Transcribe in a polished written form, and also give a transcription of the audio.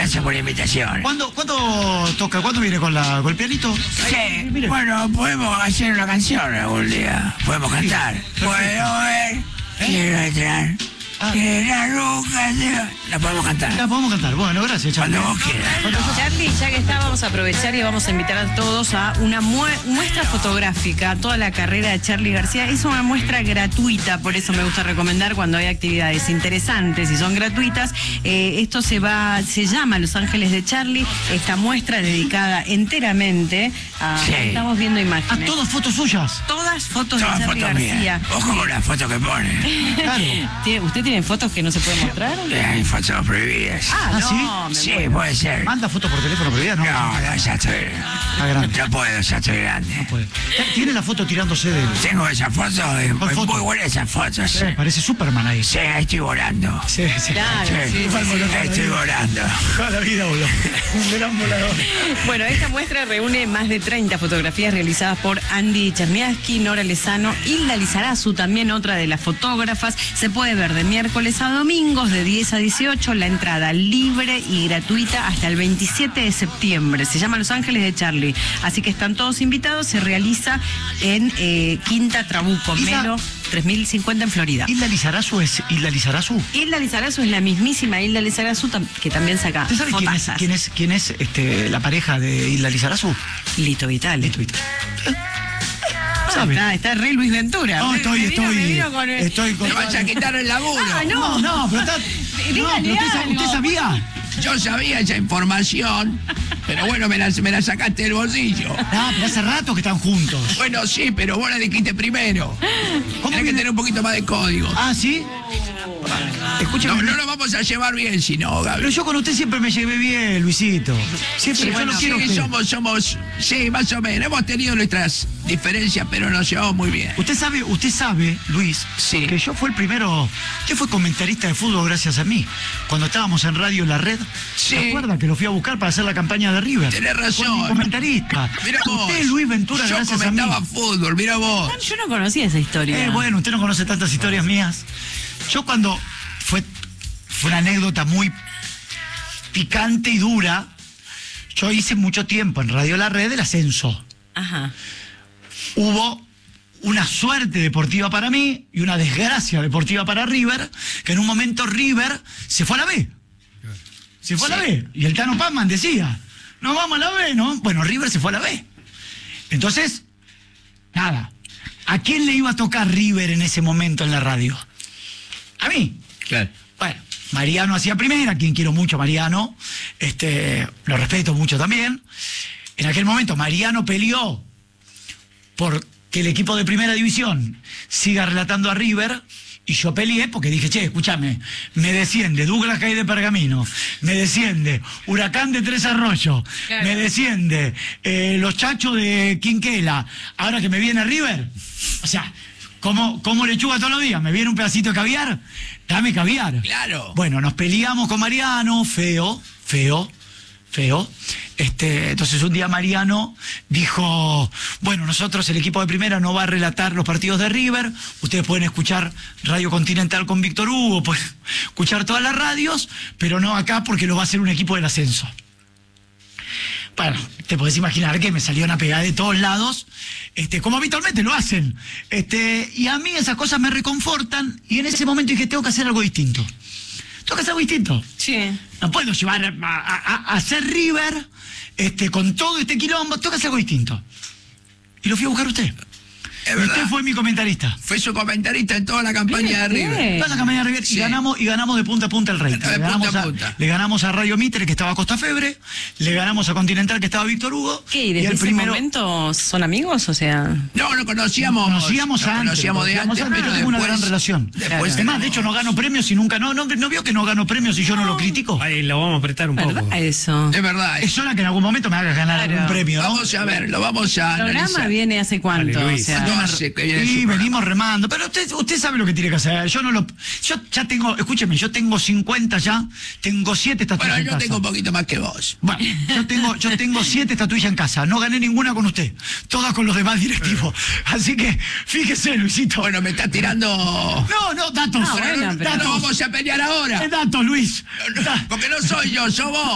Gracias por la invitación. ¿Cuándo toca? ¿Cuándo viene con el pianito? Sí, bueno, podemos hacer una canción algún día. Podemos cantar. Puedo ver, quiero entrar. La roca, la podemos cantar. La podemos cantar. Bueno, gracias, Charlie. Cuando vos quieras. Charlie, ya que está, vamos a aprovechar y vamos a invitar a todos a una muestra fotográfica. Toda la carrera de Charlie García es una muestra gratuita, por eso me gusta recomendar cuando hay actividades interesantes y son gratuitas. Esto se llama Los Ángeles de Charlie. Esta muestra dedicada enteramente a... Sí. Estamos viendo imágenes. ¿Todas fotos suyas? Todas fotos Todas de Charlie fotos García. mías. Ojo con las fotos que pone. Claro. ¿Usted tiene fotos que no se pueden mostrar? Hay fotos prohibidas. No, ¿sí? me Sí, puede ser. ¿Manda fotos por teléfono prohibidas? No, No, ya estoy. grande. No puedo, ya estoy grande. Puede. ¿Tiene la foto tirándose de él? Tengo esa foto, es foto? muy buena esa foto. Sí, Parece Superman ahí. sí, ahí estoy volando. Sí. Claro, sí. Estoy volando. Toda la vida voló. Un gran volador. Bueno, esta muestra reúne más de 30 fotografías realizadas por Andy Cherniavsky, Nora Lezano, Hilda Lizarazu, también otra de las fotógrafas. Se puede ver de miércoles a domingos de 10 a 18, la entrada libre y gratuita hasta el 27 de septiembre. Se llama Los Ángeles de Charlie. Así que están todos invitados. Se realiza en Quinta Trabuco, Melo 3050 en Florida. ¿Hilda Lizarazu es Hilda Lizarazu? Hilda Lizarazu es la mismísima Hilda Lizarazu que también saca ¿Usted sabe fotazas. quién es la pareja de Hilda Lizarazu? Lito Vitale. ¿Sabe? Está re Luis Ventura. No, estoy con... Te vas a quitar el laburo. No, pero está... Dígale algo. ¿Usted sabía? Yo sabía esa información, pero bueno, me la sacaste del bolsillo. No, pero hace rato que están juntos. Bueno, sí, pero vos la dijiste primero. Tenés que tener un poquito más de código. Ah, ¿sí? Escúchame. No nos vamos a llevar bien si no, Gabriel. Pero yo con usted siempre me llevé bien, Luisito. Siempre, Sí, yo bueno, no quiero sí, que... somos, sí, más o menos. Hemos tenido nuestras diferencias, pero nos llevamos muy bien. Usted sabe, Luis, Sí. que yo fui comentarista de fútbol gracias a mí. Cuando estábamos en Radio La Red, Sí. ¿se acuerda que lo fui a buscar para hacer la campaña de River? Tenés razón. Fue mi comentarista. Mira vos. Usted, Luis Ventura, yo gracias a mí. comentaba fútbol, mira vos. Yo no conocía esa historia. Bueno, usted no conoce tantas historias mías. Yo cuando fue una anécdota muy picante y dura, yo hice mucho tiempo en Radio La Red el ascenso. Ajá. Hubo una suerte deportiva para mí y una desgracia deportiva para River, que en un momento River se fue a la B. Se fue a la B. Y el Tano Pazman decía, no vamos a la B, ¿no? Bueno, River se fue a la B. Entonces, nada. ¿A quién le iba a tocar River en ese momento en la radio? A mí. Claro. Bueno, Mariano hacía primera, a quien quiero mucho, Mariano. Lo respeto mucho también. En aquel momento Mariano peleó por que el equipo de primera división siga relatando a River, y yo peleé porque dije, che, escúchame, me desciende Douglas Caí de Pergamino, me desciende Huracán de Tres Arroyos, claro, me desciende los Chachos de Quinquela, ahora que me viene River, o sea, como lechuga todos los días, me viene un pedacito de caviar, dame caviar. Claro. Bueno, nos peleamos con Mariano, feo. Entonces un día Mariano dijo, bueno, nosotros, el equipo de primera, no va a relatar los partidos de River, ustedes pueden escuchar Radio Continental con Víctor Hugo, pueden escuchar todas las radios, pero no acá porque lo va a hacer un equipo del ascenso. Bueno, te podés imaginar que me salió una pegada de todos lados, como habitualmente lo hacen. Y a mí esas cosas me reconfortan, y en ese momento dije, tengo que hacer algo distinto. Tengo que hacer algo distinto. Sí. No puedo llevar a hacer River con todo este quilombo, tengo que hacer algo distinto. Y lo fui a buscar a usted. Es Y verdad. usted fue mi comentarista. Fue su comentarista en toda la campaña de Bien. River. Toda la campaña de River, Sí. y ganamos de punta a punta el rating. De punta a punta. Le ganamos a Radio Mitre, que estaba a Costa Febre, le ganamos a Continental, que estaba Víctor Hugo. ¿Qué? ¿Y desde ese momento son amigos? O sea... No, lo conocíamos. Conocíamos Nos antes. conocíamos de antes, pero tuvimos después. una gran relación. Después Además, de hecho, no gano premios y nunca... No vio que no gano premios y yo no lo critico. Ahí lo vamos a apretar un poco. ¿Verdad eso? Es verdad. Es hora que en algún momento me hagas ganar Claro. algún premio, ¿no? Vamos a ver, lo vamos a ¿El programa analizar. viene hace cuánto? Dale, O Luis. sea, No sé qué viene Sí, su programa. venimos remando, pero usted sabe lo que tiene que hacer. Yo ya tengo, escúcheme, yo tengo 50 ya, tengo 7 estatuillas Bueno, en yo casa. tengo un poquito más que vos. Bueno, yo tengo 7 estatuillas en casa, no gané ninguna con usted, todas con los demás directivos. Así que, fíjese, Luisito. Bueno, me está tirando. No, datos. Ah, bueno, pero No datos. vamos a pelear ahora. Datos, Luis. Porque no soy yo, sos vos.